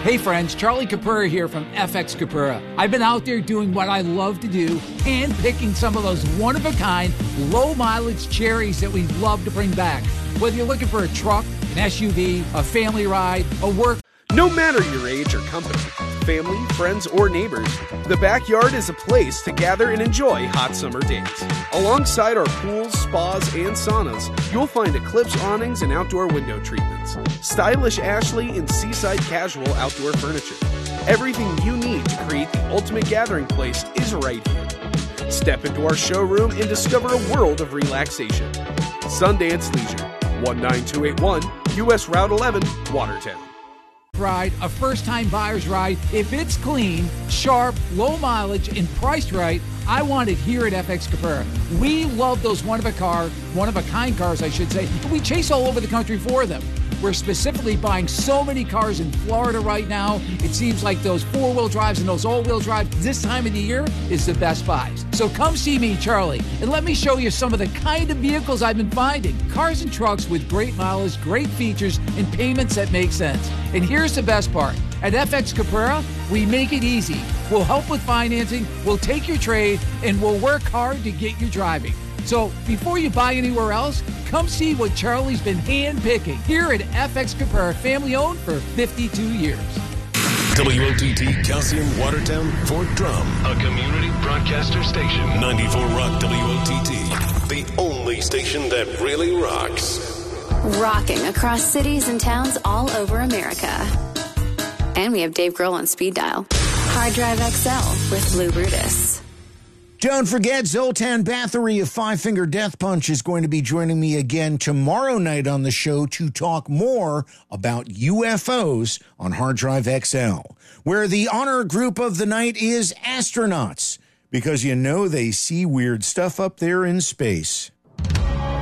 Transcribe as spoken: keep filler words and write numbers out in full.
Hey friends, Charlie Capura here from F X Capura. I've been out there doing what I love to do, hand-picking some of those one-of-a-kind, low-mileage cherries that we love to bring back. Whether you're looking for a truck, an S U V, a family ride, a work... No matter your age or company, family, friends, or neighbors, the backyard is a place to gather and enjoy hot summer days. Alongside our pools, spas, and saunas, you'll find Eclipse awnings and outdoor window treatments, stylish Ashley and seaside casual outdoor furniture. Everything you need to create the ultimate gathering place is right here. Step into our showroom and discover a world of relaxation. Sundance Leisure, one nine two eight one U S Route eleven, Watertown. Ride, a first-time buyer's ride. If it's clean, sharp, low mileage, and priced right, I want it here at F X Capura. We love those one-of-a-car, one-of-a-kind cars, I should say. We chase all over the country for them. We're specifically buying so many cars in Florida right now. It seems like those four-wheel drives and those all-wheel drives this time of the year is the best buys. So come see me, Charlie, and let me show you some of the kind of vehicles I've been finding. Cars and trucks with great mileage, great features, and payments that make sense. And here's the best part. At F X Capura, we make it easy. We'll help with financing, we'll take your trade, and we'll work hard to get you driving. So before you buy anywhere else, come see what Charlie's been hand-picking here at F X Capura, family-owned for fifty-two years. W O T T, Calcium, Watertown, Fort Drum. A community broadcaster station. ninety-four Rock W O T T. The only station that really rocks. Rocking across cities and towns all over America. And we have Dave Grohl on speed dial. Hard Drive X L with Lou Brutus. Don't forget, Zoltan Bathory of Five Finger Death Punch is going to be joining me again tomorrow night on the show to talk more about U F Os on Hard Drive X L, where the honor group of the night is astronauts, because you know they see weird stuff up there in space.